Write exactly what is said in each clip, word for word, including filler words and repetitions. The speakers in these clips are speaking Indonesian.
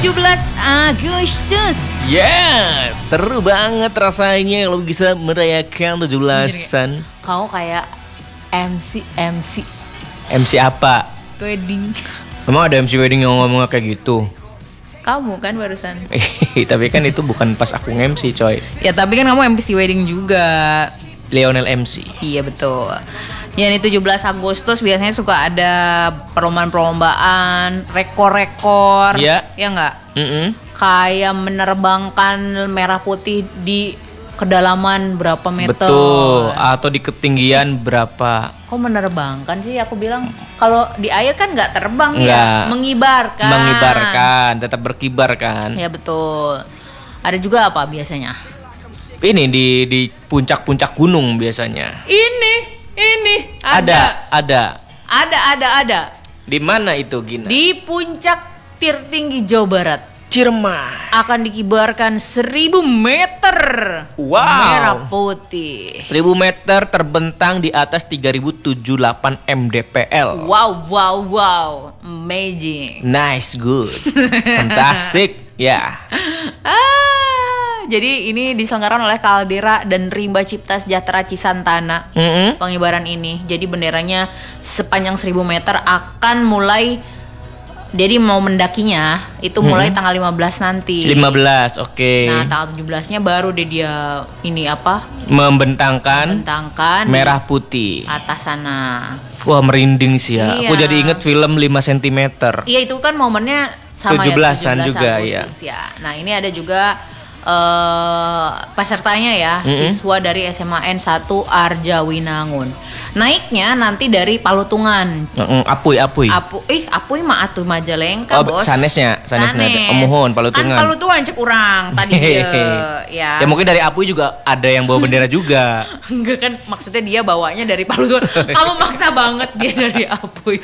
tujuh belas Agustus. Yes, seru banget rasanya kalau bisa merayakan tujuh belasan. Kau kayak M C M C M C apa? wedding. Memang ada M C wedding yang ngomong kayak gitu? Kamu kan barusan. Tapi kan itu bukan pas aku nge-M C coy. Ya tapi kan kamu M C wedding juga. Lionel M C. Iya betul. Ya ini tujuh belas Agustus biasanya suka ada perlombaan-perlombaan, rekor-rekor. Iya. Ya enggak? Mm-mm. Kayak menerbangkan merah putih di kedalaman berapa meter. Betul. Atau di ketinggian berapa. Kok menerbangkan sih? Aku bilang kalau di air kan nggak terbang ya, Nggak. mengibarkan. Mengibarkan, tetap berkibar kan. Ya betul. Ada juga apa biasanya? Ini di di puncak-puncak gunung biasanya. Ini, ini Ada, ada. Ada, ada, ada. Di mana itu Gina? Di puncak tertinggi Jawa Barat Ciremai. akan dikibarkan seribu meter Wow. merah putih. seribu meter terbentang di atas tiga ribu tujuh puluh delapan mdpl. Wow, wow, wow, amazing. Nice, good. Fantastic. Ya. Ah, jadi ini diselenggarakan oleh Kaldera dan Rimba Cipta Sejahtera Cisantana. Mm-mm. Pengibaran ini. Jadi benderanya sepanjang seribu meter akan mulai, jadi mau mendakinya itu mulai Mm-mm. tanggal lima belas nanti. lima belas, oke. Nah, tanggal tujuh belasnya baru deh dia ini apa? Membentangkan Bentangkan merah di putih. atas sana. Wah, merinding sih ya. Iya. Aku jadi inget film lima sentimeter. Iya, itu kan momennya sama tujuh belasan ya, juga, Agustus ya. Nah, ini ada juga eh pesertanya ya, Mm-mm. siswa dari S M A N satu Arjawinangun. Naiknya nanti dari Palutungan. Mm-mm, Apuy, apuy. Apu, ih, Apuy mah atuh Majalengka, Oh, Bos. sanesnya, sanesnya ada. Sanes. Oh, mohon, Palutungan. Kan Palutungan cek urang tadi dia, ya. Ya mungkin dari Apuy juga ada yang bawa bendera juga. Enggak kan, maksudnya dia bawanya dari Palutungan. Kamu maksa banget dia dari Apuy.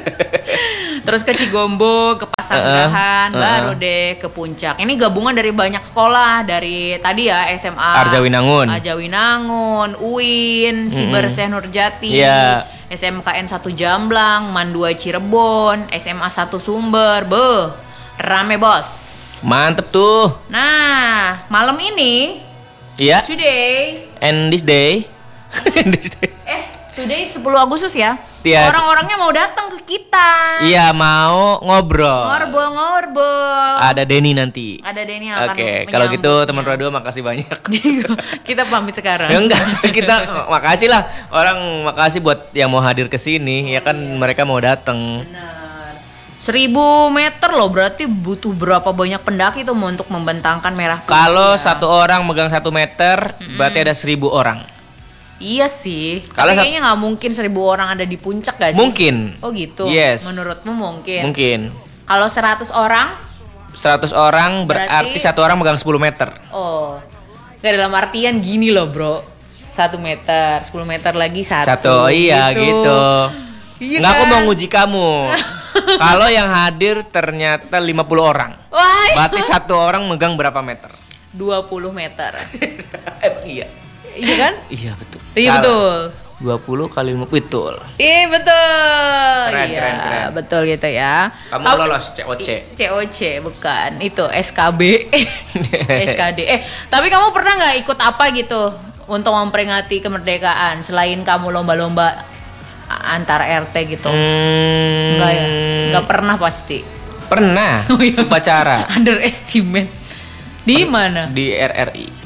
Terus ke Cigombo, ke Pasanggerahan, Uh-uh, uh-uh. baru deh ke Puncak. Ini gabungan dari banyak sekolah, dari tadi ya S M A Arjawinangun. Arjawinangun, U I N, Siber Syekh Nurjati, Iya. S M K N satu Jamblang, Man dua Cirebon, S M A satu Sumber. Beuh, rame bos. Mantep tuh. Nah, malam ini, Iya. today, And this day. This day. eh, today sepuluh Agustus ya. Iya. Orang-orangnya mau datang ke kita. Iya, mau ngobrol. Ngorbol-ngorbol. Ada Denny nanti. Ada Denny yang akan Oke, kalau gitu menyambutnya. teman Rodua makasih banyak. Kita pamit sekarang. Ya enggak, kita makasih lah. Orang makasih buat yang mau hadir ke sini, ya kan mereka mau datang. Benar. Seribu meter loh, berarti butuh berapa banyak pendaki tuh untuk membentangkan merah putih. Kalau ya. satu orang megang satu meter, berarti ada seribu orang. Iya sih. Kalau Tapi sat- kayaknya nggak mungkin seribu orang ada di puncak gak sih? Mungkin. Oh gitu. Yes. Menurutmu mungkin. Mungkin. Kalau seratus orang, seratus orang berarti, Berarti- satu orang megang sepuluh meter. oh, gak dalam artian gini loh bro. Satu meter, sepuluh meter lagi satu. Satu, iya gitu. Iya Nggak, aku kan? mau nguji kamu. Kalau yang hadir ternyata lima puluh orang. Wah, Berarti satu orang megang berapa meter? dua puluh meter. Emang iya. Iya kan? Iya betul. Iya Salah. betul. dua puluh kali lima puluh, betul. Iya betul. Keren, Iya, keren, keren. betul gitu ya. Kamu Tahu- lolos C O C. C O C bukan, itu S K B. S K D. Eh, tapi kamu pernah nggak ikut apa gitu untuk memperingati kemerdekaan selain kamu lomba-lomba a- antar R T gitu? Hmm, Enggak ya? Enggak pernah pasti. Pernah. Oh, iya. Upacara Underestimate. Di mana? di R R I.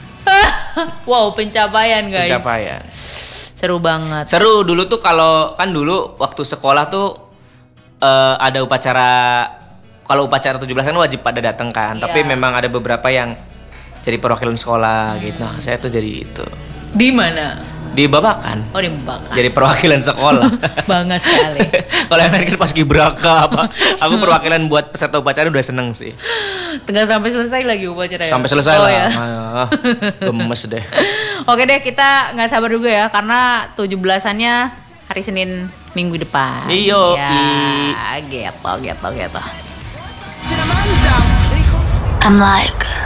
Wow, pencapaian guys. Pencapaian. Seru banget. Seru dulu tuh, kalau kan dulu waktu sekolah tuh eh, ada upacara, kalau upacara tujuh belasan wajib pada datang kan. Iya. Tapi memang ada beberapa yang jadi perwakilan sekolah gitu. Nah, saya tuh jadi itu. Di mana? Di Babakan. Oh, di Babakan. Jadi perwakilan sekolah. Bangga sekali. Kalau yang lain kan pas kibraka apa. Aku perwakilan buat peserta upacara udah seneng sih. Tengah sampai selesai lagi upacara ya? Sampai selesai Oh, lah. ya. Ah, gemes deh. Oke deh, kita nggak sabar juga ya karena tujuh belasannya hari Senin minggu depan. Iyo, Ya, gitu, gitu, gitu. I'm like